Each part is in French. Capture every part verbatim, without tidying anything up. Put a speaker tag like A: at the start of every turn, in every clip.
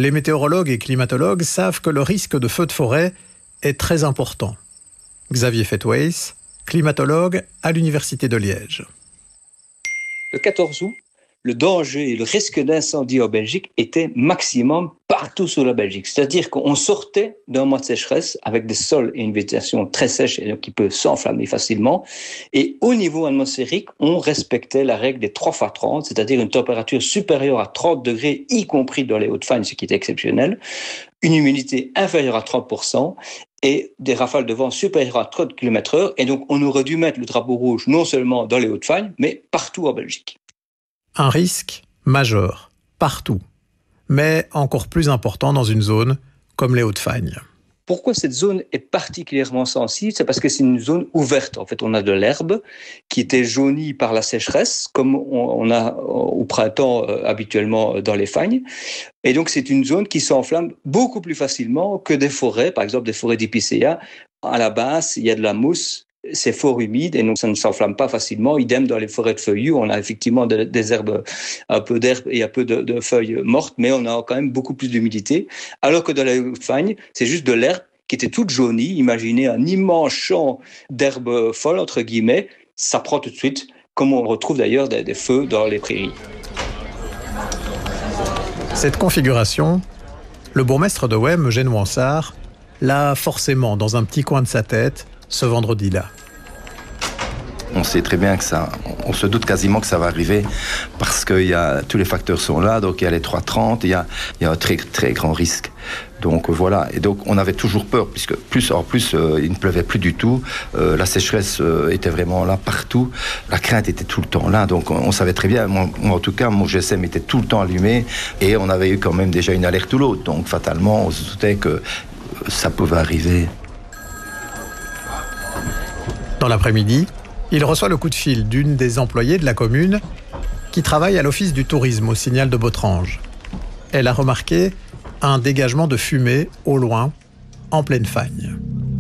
A: les météorologues et climatologues savent que le risque de feu de forêt est très important. Xavier Fetways, climatologue à l'Université de Liège.
B: Le quatorze août, le danger et le risque d'incendie en Belgique était maximum partout sur la Belgique. C'est-à-dire qu'on sortait d'un mois de sécheresse avec des sols et une végétation très sèche et qui peut s'enflammer facilement. Et au niveau atmosphérique, on respectait la règle des trois fois trente, c'est-à-dire une température supérieure à trente degrés, y compris dans les Hauts-de-Fagne, ce qui était exceptionnel, une humidité inférieure à trente pour cent et des rafales de vent supérieures à trente kilomètres heure. Et donc, on aurait dû mettre le drapeau rouge non seulement dans les Hauts-de-Fagne, mais partout en Belgique.
A: Un risque majeur, partout, mais encore plus important dans une zone comme les Hauts-de-Fagne.
B: Pourquoi cette zone est particulièrement sensible ? C'est parce que c'est une zone ouverte. En fait, on a de l'herbe qui était jaunie par la sécheresse, comme on a au printemps euh, habituellement dans les fagnes. Et donc, c'est une zone qui s'enflamme beaucoup plus facilement que des forêts, par exemple des forêts d'épicéas. À la base, il y a de la mousse. C'est fort humide et donc ça ne s'enflamme pas facilement. Idem dans les forêts de feuillus, on a effectivement de, des herbes, un peu d'herbe et un peu de, de feuilles mortes, mais on a quand même beaucoup plus d'humidité. Alors que dans la Hauts-de-Fagne, c'est juste de l'herbe qui était toute jaunie. Imaginez un immense champ d'herbe folle, entre guillemets. Ça prend tout de suite, comme on retrouve d'ailleurs des, des feux dans les prairies.
A: Cette configuration, le bourgmestre de Wem, Eugène Wansart, l'a forcément dans un petit coin de sa tête ce vendredi-là.
C: On sait très bien que ça, on se doute quasiment que ça va arriver parce que y a, tous les facteurs sont là, donc il y a les trois trente, il y a, il y a un très très grand risque. Donc voilà, et donc on avait toujours peur, puisque plus en plus euh, il ne pleuvait plus du tout, euh, la sécheresse euh, était vraiment là partout, la crainte était tout le temps là, donc on, on savait très bien, moi, moi en tout cas mon G S M était tout le temps allumé et on avait eu quand même déjà une alerte ou l'autre, donc fatalement on se doutait que ça pouvait arriver.
A: Dans l'après-midi, il reçoit le coup de fil d'une des employées de la commune qui travaille à l'office du tourisme au Signal de Botrange. Elle a remarqué un dégagement de fumée au loin, en pleine fagne.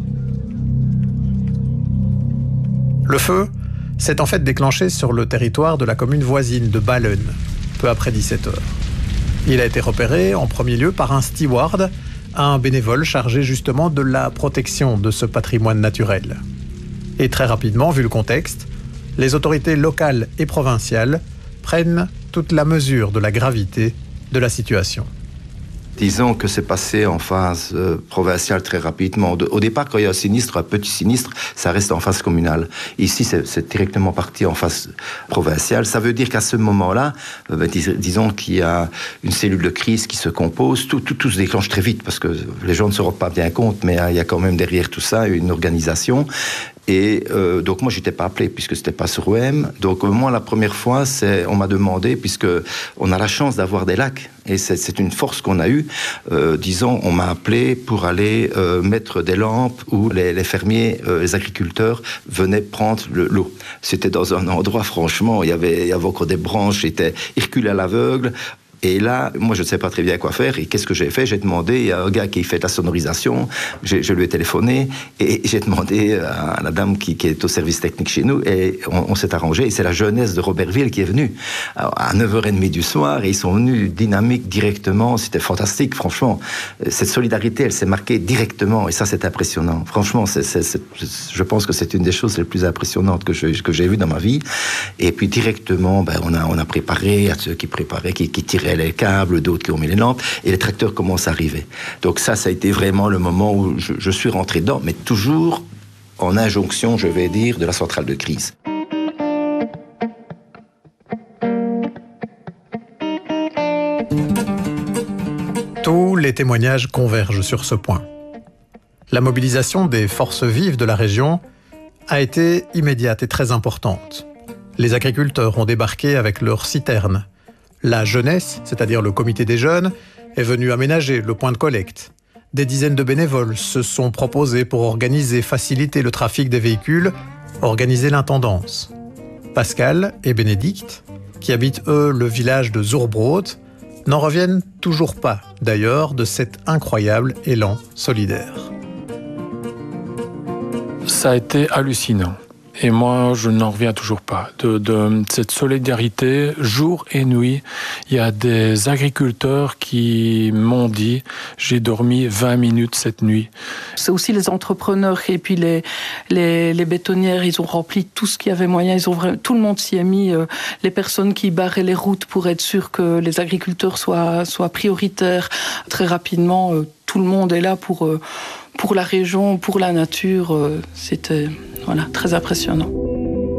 A: Le feu s'est en fait déclenché sur le territoire de la commune voisine de Ballen, peu après dix-sept heures. Il a été repéré en premier lieu par un steward, un bénévole chargé justement de la protection de ce patrimoine naturel. Et très rapidement, vu le contexte, les autorités locales et provinciales prennent toute la mesure de la gravité de la situation.
C: Disons que c'est passé en phase euh, provinciale très rapidement. Au départ, quand il y a un sinistre, un petit sinistre, ça reste en phase communale. Ici, c'est, c'est directement parti en phase provinciale. Ça veut dire qu'à ce moment-là, euh, ben, dis, disons qu'il y a une cellule de crise qui se compose, tout, tout, tout se déclenche très vite, parce que les gens ne se rendent pas bien compte, mais hein, il y a quand même derrière tout ça une organisation. Et euh, donc moi j'étais pas appelé puisque c'était pas sur O M. Donc moi la première fois c'est on m'a demandé, puisque on a la chance d'avoir des lacs et c'est, c'est une force qu'on a eue. Euh, disons on m'a appelé pour aller euh, mettre des lampes où les, les fermiers, euh, les agriculteurs venaient prendre le, l'eau. C'était dans un endroit franchement il y avait il y avait encore des branches, c'était Hercule à l'aveugle. Et là, moi, je ne sais pas très bien quoi faire. Et qu'est-ce que j'ai fait ? J'ai demandé, il y a un gars qui fait de la sonorisation, je, je lui ai téléphoné, et j'ai demandé à la dame qui, qui est au service technique chez nous, et on, on s'est arrangé, et c'est la jeunesse de Robertville qui est venue. Alors, à neuf heures trente du soir, et ils sont venus dynamiques directement, c'était fantastique, franchement. Cette solidarité, elle s'est marquée directement, et ça, c'est impressionnant. Franchement, c'est, c'est, c'est, je pense que c'est une des choses les plus impressionnantes que, je, que j'ai vues dans ma vie. Et puis, directement, ben, on, a, on a préparé, à ceux qui préparaient, qui, qui tiraient les câbles, d'autres qui ont mis les lampes, et les tracteurs commencent à arriver. Donc ça, ça a été vraiment le moment où je, je suis rentré dedans, mais toujours en injonction, je vais dire, de la centrale de crise.
A: Tous les témoignages convergent sur ce point. La mobilisation des forces vives de la région a été immédiate et très importante. Les agriculteurs ont débarqué avec leurs citernes. La jeunesse, c'est-à-dire le comité des jeunes, est venue aménager le point de collecte. Des dizaines de bénévoles se sont proposés pour organiser, faciliter le trafic des véhicules, organiser l'intendance. Pascal et Bénédicte, qui habitent eux le village de Zurbrot, n'en reviennent toujours pas, d'ailleurs, de cet incroyable élan solidaire.
D: Ça a été hallucinant. Et moi, je n'en reviens toujours pas. De, de cette solidarité, jour et nuit, il y a des agriculteurs qui m'ont dit « j'ai dormi vingt minutes cette nuit ».
E: C'est aussi les entrepreneurs et puis les, les, les bétonnières, ils ont rempli tout ce qu'il y avait moyen. Ils ont vraiment, tout le monde s'y est mis. Euh, les personnes qui barraient les routes pour être sûr que les agriculteurs soient, soient prioritaires. Très rapidement, euh, tout le monde est là pour... Euh, pour la région, pour la nature, c'était voilà, très impressionnant.